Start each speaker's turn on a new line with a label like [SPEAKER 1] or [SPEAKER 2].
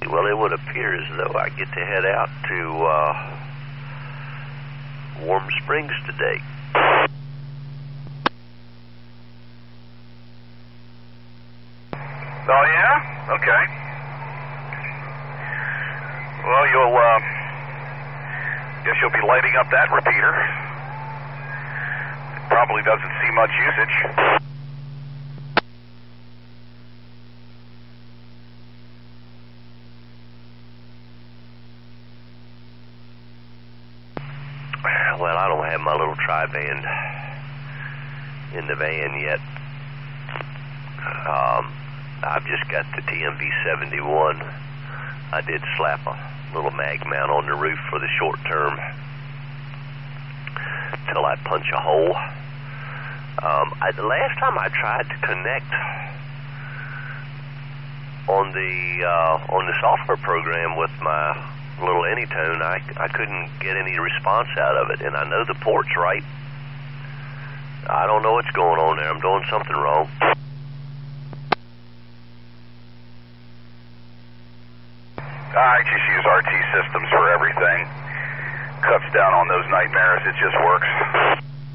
[SPEAKER 1] Well, it would appear as though I get to head out to Warm Springs today.
[SPEAKER 2] Oh, yeah? Okay. Well, guess you'll be lighting up that repeater. It probably doesn't see much usage.
[SPEAKER 1] Well, I don't have my little tri-band in the van yet. I've just got the TMV-71. I did slap a little mag mount on the roof for the short term till I punch a hole. The last time I tried to connect on the software program with my little Anytone, I couldn't get any response out of it, and I know the port's right. I don't know what's going on there. I'm doing something wrong.
[SPEAKER 2] I just use RT Systems for everything. Cuts down on those nightmares. It just works.